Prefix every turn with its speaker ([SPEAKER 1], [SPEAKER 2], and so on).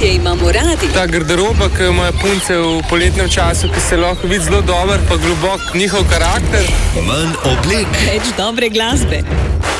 [SPEAKER 1] Punce imamo radi.
[SPEAKER 2] Ta garderoba, ki ima punce v poletnem času, ki se lahko vidi zelo dober, pa globok njihov karakter.
[SPEAKER 3] Manj oblek.
[SPEAKER 1] Več dobre glasbe.